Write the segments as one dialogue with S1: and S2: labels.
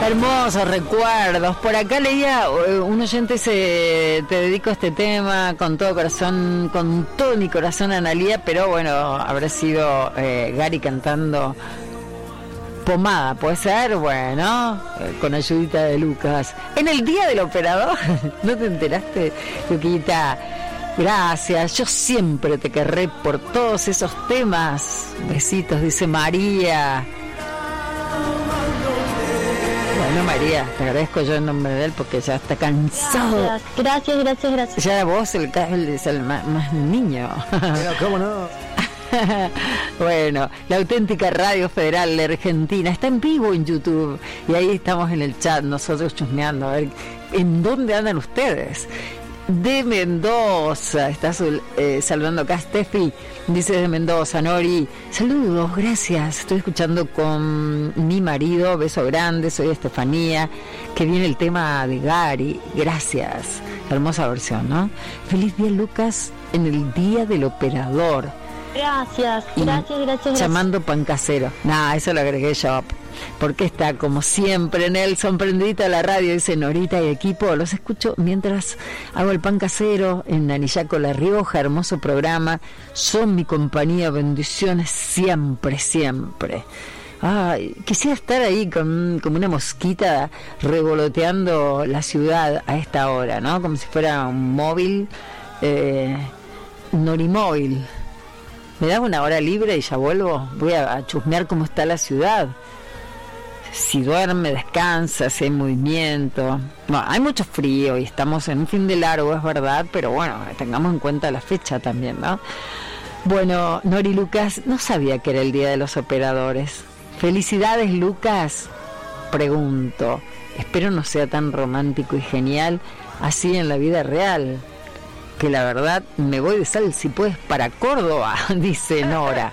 S1: Hermosos recuerdos. Por acá leía un oyente te dedico a este tema con todo mi corazón, Analía, pero bueno, habrá sido Gary cantando Pomada, ¿puede ser? Bueno, con ayudita de Lucas. En el día del operador, ¿no te enteraste, Luquita? Gracias, yo siempre te querré por todos esos temas. Besitos, dice María. Bueno, María, te agradezco yo en nombre de él porque ya está cansado.
S2: Gracias.
S1: Ya vos es el más niño.
S3: Pero, ¿cómo no?
S1: Bueno, la auténtica Radio Federal de Argentina está en vivo en YouTube y ahí estamos en el chat nosotros chusmeando a ver en dónde andan ustedes. De Mendoza, está saludando acá Steffi, dice de Mendoza, Nori, saludos, gracias, estoy escuchando con mi marido, beso grande, soy Estefanía, que viene el tema de Gary, gracias, hermosa versión, ¿no? Feliz día, Lucas, en el día del operador.
S2: Gracias.
S1: Llamando pan casero. Eso lo agregué yo. Porque está como siempre, Nelson, prendidita a la radio, dice Norita y equipo. Los escucho mientras hago el pan casero en Anillaco, La Rioja. Hermoso programa. Son mi compañía. Bendiciones siempre. Ay, quisiera estar ahí como una mosquita revoloteando la ciudad a esta hora, ¿no? Como si fuera un móvil, Norimóvil. ¿Me das una hora libre y ya vuelvo? Voy a chusmear cómo está la ciudad. Si duerme, descansa, si hay movimiento. No, hay mucho frío y estamos en un fin de largo, es verdad, pero bueno, tengamos en cuenta la fecha también, ¿no? Bueno, Nori Lucas, no sabía que era el Día de los Operadores. Felicidades, Lucas. Pregunto, espero no sea tan romántico y genial así en la vida real. Que la verdad me voy de sal si puedes para Córdoba, dice Nora.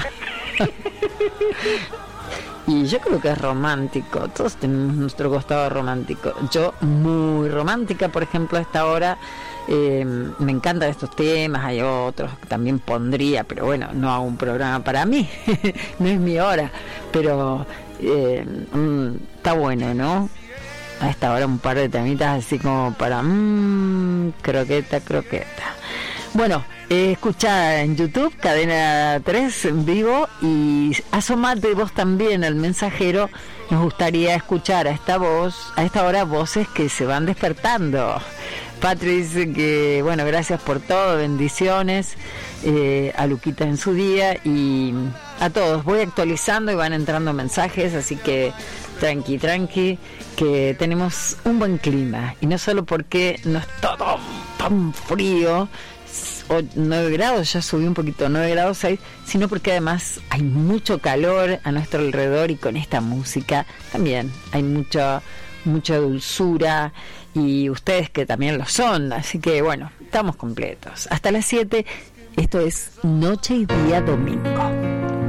S1: Y yo creo que es romántico, todos tenemos nuestro costado romántico. Yo muy romántica, por ejemplo, a esta hora, me encantan estos temas, hay otros que también pondría, pero bueno, no hago un programa para mí, no es mi hora, pero está bueno, ¿no? A esta hora un par de temitas así como para croqueta. Bueno, escucha en YouTube Cadena 3 en vivo y asomate vos también al mensajero. Nos gustaría escuchar a esta hora voces que se van despertando. Patri dice que bueno, gracias por todo, bendiciones a Luquita en su día y a todos. Voy actualizando y van entrando mensajes, así que tranqui, que tenemos un buen clima y no solo porque no está tan frío, 9 grados, ya subió un poquito, 9 grados 6, sino porque además hay mucho calor a nuestro alrededor y con esta música también hay mucha dulzura y ustedes que también lo son, así que bueno, estamos completos. Hasta las 7, esto es Noche y Día Domingo.